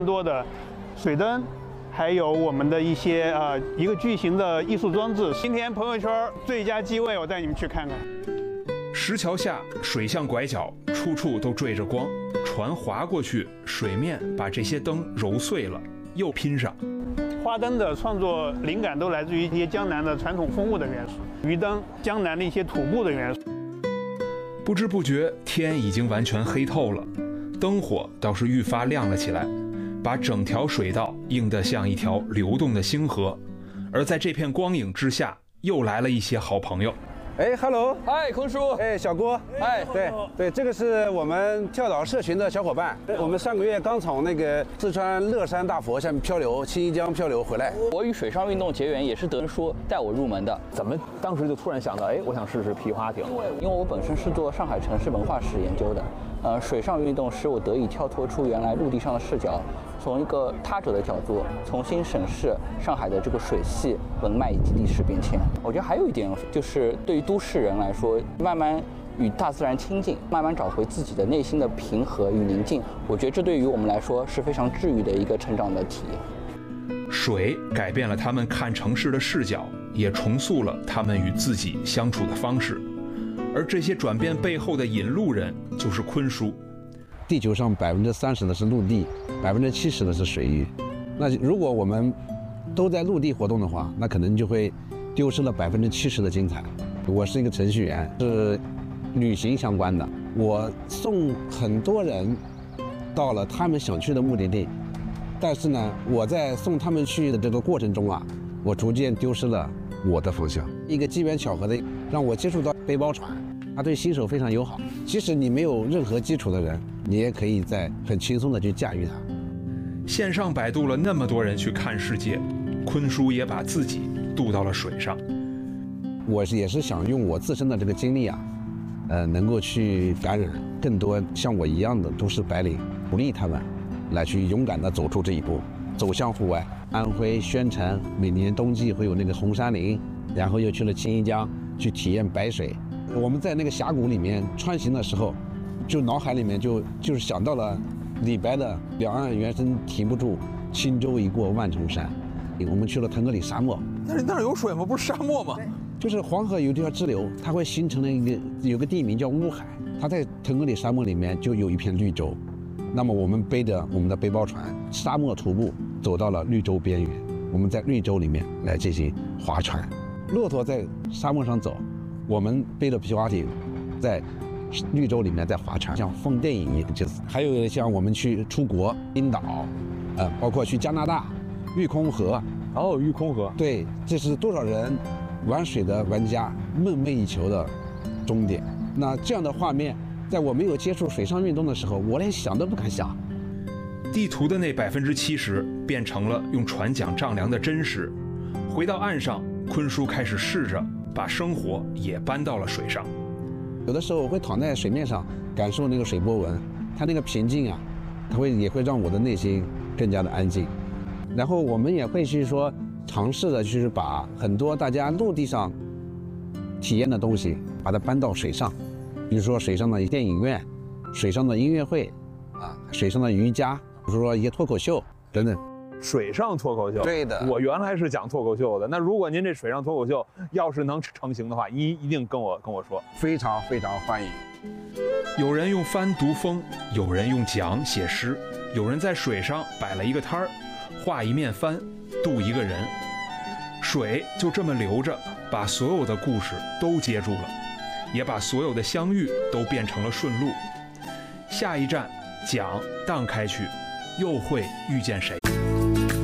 更多的水灯，还有我们的一些一个巨型的艺术装置。今天朋友圈最佳机位，我带你们去看看。 石桥下水巷拐角，处处都缀着光，船划过去，水面把这些灯揉碎了，又拼上。 花灯的创作灵感都来自于一些江南的传统风物的元素，鱼灯，江南的一些土布的元素。 不知不觉，天已经完全黑透了，灯火倒是愈发亮了起来，把整条水道映得像一条流动的星河。而在这片光影之下，又来了一些好朋友。 哎 ，Hello， 嗨，坤叔， 哎，小郭， 哎， 对，这个是我们跳岛社群的小伙伴。我们上个月刚从那个四川乐山大佛下面漂流，青衣江漂流回来。 我与水上运动结缘也是德仁叔带我入门的。 怎么当时就突然想到，哎，我想试试皮划艇？ 因为我本身是做上海城市文化史研究的，水上运动使我得以跳脱出原来陆地上的视角，从一个他者的角度重新审视上海的这个水系文脉以及历史变迁。我觉得还有一点就是对于都市人来说，慢慢与大自然亲近，慢慢找回自己的内心的平和与宁静，我觉得这对于我们来说是非常治愈的一个成长的体验。 水改变了他们看城市的视角，也重塑了他们与自己相处的方式。而这些转变背后的引路人就是坤叔。 地球上30%的是陆地，70%的是水域。那如果我们都在陆地活动的话，那可能就会丢失了70%的精彩。我是一个程序员，是旅行相关的，我送很多人到了他们想去的目的地，但是呢，我在送他们去的这个过程中啊，我逐渐丢失了我的方向。一个机缘巧合的，让我接触到背包船，它对新手非常友好。即使你没有任何基础的人，你也可以在很轻松的去驾驭它。 线上摆渡了那么多人去看世界，坤叔也把自己渡到了水上。 我也是想用我自身的这个经历啊，能够去感染更多像我一样的都市白领，鼓励他们来去勇敢地走出这一步，走向户外。安徽宣城每年冬季会有那个红山林，然后又去了青衣江去体验白水。我们在那个峡谷里面穿行的时候，就脑海里面就是想到了李白的“两岸猿声啼不住，轻舟已过万重山”。我们去了腾格里沙漠， 那儿有水吗？不是沙漠吗？ 就是黄河有一条支流，它会形成了有个地名叫乌海，它在腾格里沙漠里面就有一片绿洲。那么我们背着我们的背包船，沙漠徒步走到了绿洲边缘，我们在绿洲里面来进行划船。骆驼在沙漠上走，我们背着皮划艇在绿洲里面在划船，像放电影一样。就是还有像我们去出国，冰岛，包括去加拿大，玉空河。 哦，玉空河。 对，这是多少人玩水的玩家梦寐以求的终点。那这样的画面，在我没有接触水上运动的时候，我连想都不敢想。 地图的那70%变成了用船桨丈量的真实。回到岸上，坤叔开始试着把生活也搬到了水上。 有的时候我会躺在水面上，感受那个水波纹，它那个平静啊，也会让我的内心更加的安静。然后我们也会去说尝试的，就是把很多大家陆地上体验的东西，把它搬到水上，比如说水上的电影院、水上的音乐会，水上的瑜伽，比如说一些脱口秀等等。 水上脱口秀， 对的。 我原来是讲脱口秀的，那如果您这水上脱口秀要是能成型的话，一定跟我说， 非常非常欢迎。 有人用帆读风，有人用桨写诗，有人在水上摆了一个摊儿，画一面帆，渡一个人。水就这么流着，把所有的故事都接住了，也把所有的相遇都变成了顺路。下一站，桨荡开去，又会遇见谁？